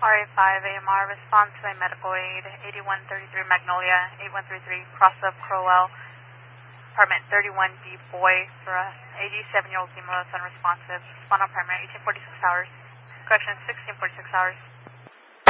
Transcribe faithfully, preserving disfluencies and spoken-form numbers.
R A five A M R, response by medical aid, eighty-one thirty-three Magnolia, eighty-one thirty-three, cross of Crowell, apartment thirty-one B, boy, for a eighty-seven-year-old female that's unresponsive. Respond on primary, eighteen forty-six hours. Correction, sixteen forty-six hours.